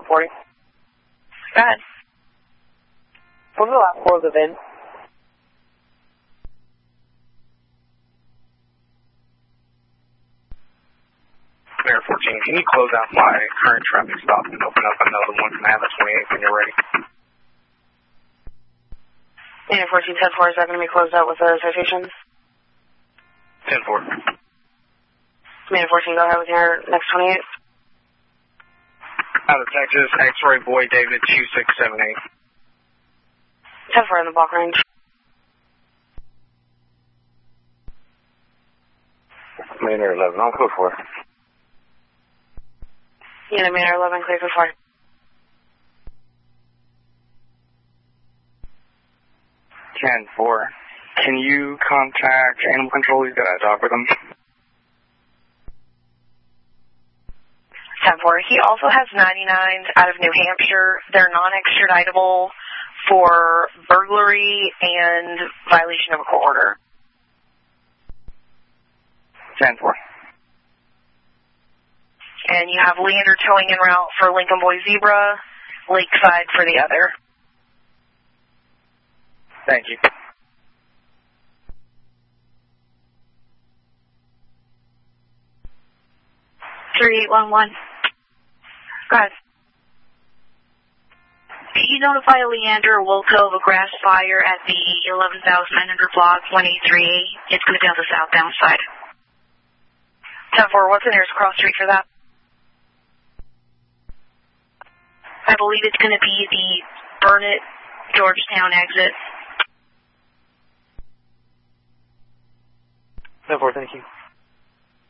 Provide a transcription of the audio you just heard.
1040. Go ahead. What was the last 4 of the VIN? Mayor 14, can you close out my current traffic stop and open up another one from Atlas 28 when you're ready? Mayor 14, 10-4, is that going to be closed out with the citations? 10-4. Mayor 14, go ahead with your next 28. Out of Texas, X-Ray Boy David 2678. 10-4 in the block range. Mayor 11, I'll go for it. Unit Mayor 11, clear for flight. 10-4. Can you contact Animal Control? He's got a dog with him. 10-4. He also has 99s out of New Hampshire. They're non-extraditable for burglary and violation of a court order. 10-4. And you have Leander towing en route for Lincoln Boy Zebra, Lakeside for the other. Thank you. $3811. Go ahead. Can you notify Leander Wilco of a grass fire at the 11,900 block 183A? It's going to be on the southbound side. 10-4, what's the nearest cross street for that? I believe it's going to be the Burnett Georgetown exit. 10-4, thank you.